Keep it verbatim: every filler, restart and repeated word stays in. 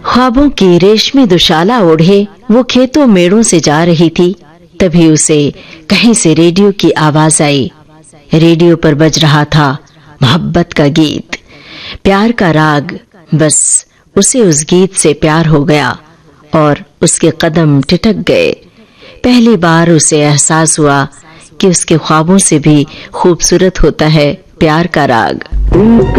ख्वाबों की रेशमी दुशाला ओढ़े वो खेतों मेड़ों से जा रही थी। तभी उसे कहीं से रेडियो की आवाज आई। रेडियो पर बज रहा था मोहब्बत का गीत, प्यार का राग। बस उसे उस गीत से प्यार हो गया और उसके कदम ठिठक गए। पहली बार उसे एहसास हुआ कि उसके ख्वाबों से भी खूबसूरत होता है प्यार का राग।